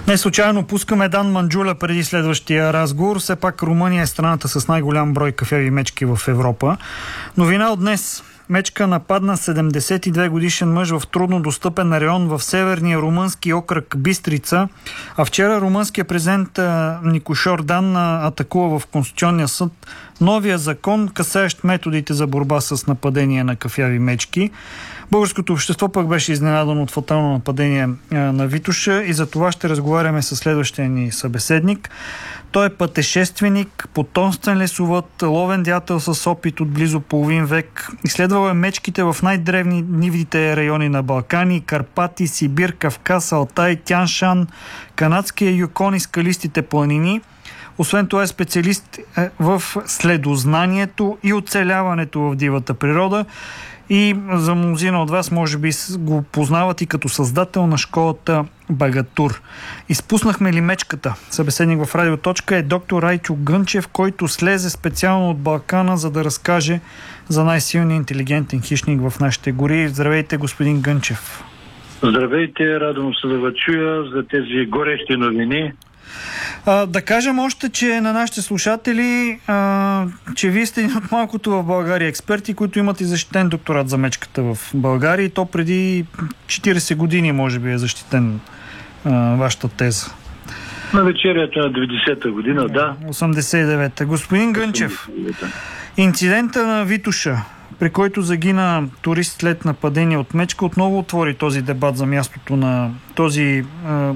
Не случайно пускаме Дан Манджуля преди следващия разговор. Все пак Румъния е страната с най-голям брой кафяви мечки в Европа. Новина от днес. Мечка нападна 72 годишен мъж в трудно достъпен район в северния румънски окръг Бистрица. А вчера румънският президент Никошор Дан атакува в Конституционния съд новия закон, касаещ методите за борба с нападения на кафяви мечки. Българското общество пък беше изненадано от фатално нападение на Витоша и за това ще разговаряме с следващия ни събеседник. Той е пътешественик, потомствен лесовъд, ловен дятел с опит от близо половин век. Изследвал е мечките в най-древни нивните райони на Балкани, Карпати, Сибир, Кавказ, Алтай, Тяншан, канадския Юкон и скалистите планини. Освен това е специалист в следознанието и оцеляването в дивата природа. И за мнозина от вас може би го познават и като създател на школата Багатур. Изпуснахме ли мечката? Събеседник в Радио Точка е доктор Райчо Гънчев, който слезе специално от Балкана, за да разкаже за най-силния интелигентен хищник в нашите гори. Здравейте, господин Гънчев. Здравейте, радвам се да ви чуя за тези горещи новини. Да кажем още, че на нашите слушатели, че вие сте един от малкото в България експерти, които имат и защитен докторат за мечката в България, и то преди 40 години може би е защитен вашата теза. На вечерята на 90-та година, да. 89-та. Господин Гънчев, инцидента на Витоша, при който загина турист след нападение от мечка, отново отвори този дебат за мястото на този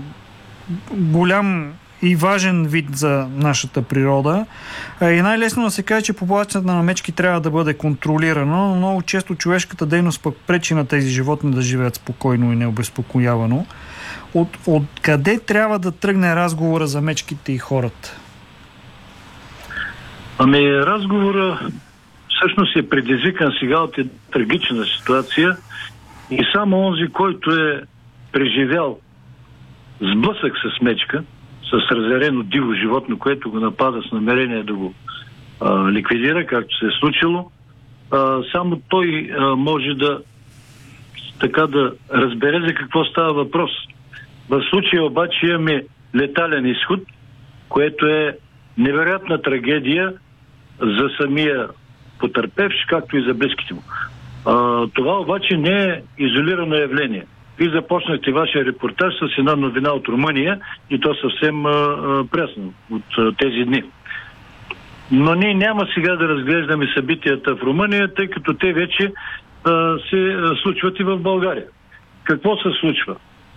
голям и важен вид за нашата природа. И най-лесно да се каже, че популацията на мечки трябва да бъде контролирана, но много често човешката дейност пък пречи на тези животни да живеят спокойно и необезпокоявано. От къде трябва да тръгне разговора за мечките и хората? Разговора всъщност е предизвикан сега от трагична ситуация и само онзи, който е преживял сблъсък с мечка, с разярено диво животно, което го напада с намерение да го ликвидира, както се е случило, само той може да разбере за какво става въпрос. В случая обаче имаме летален изход, което е невероятна трагедия за самия потърпевш, както и за близките му. Това обаче не е изолирано явление. Вие започнахте вашия репортаж с една новина от Румъния и то съвсем прясно от тези дни. Но ние няма сега да разглеждаме събитията в Румъния, тъй като те вече се случват и в България. Какво се случва?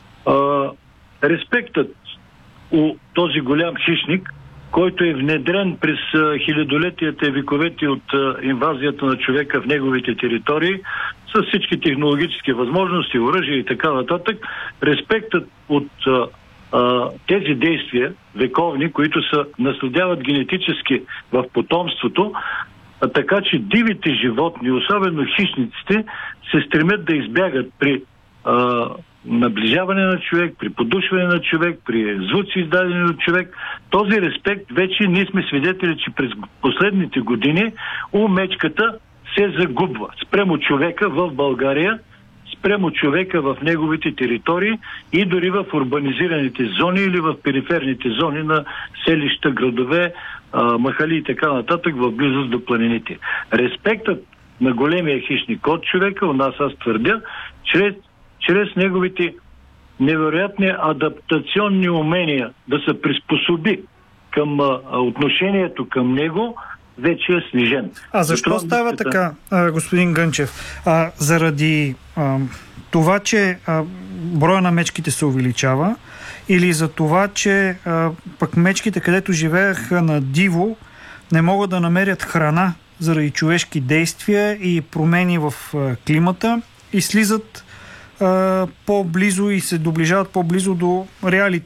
Респектът у този голям хищник, който е внедрен през хилядолетията и вековете от инвазията на човека в неговите територии, с всички технологически възможности, оръжия и така нататък, респектът от тези действия, вековни, които се наследяват генетически в потомството, така че дивите животни, особено хищниците, се стремят да избягат при наближаване на човек, при подушване на човек, при звуци издадени от човек. Този респект вече ние сме свидетели, че през последните години у мечката се загубва спрямо човека в България, спрямо човека в неговите територии и дори в урбанизираните зони или в периферните зони на селища, градове, махали и така нататък в близост до планините. Респектът на големия хищник от човека, у нас аз твърдя, чрез неговите невероятни адаптационни умения да се приспособи към отношението към него, вече е снижен. Защо става така, господин Гънчев? Заради това, че броя на мечките се увеличава, или за това, че пък мечките, където живееха на диво, не могат да намерят храна заради човешки действия и промени в климата и слизат по-близо и се доближават по-близо до реалите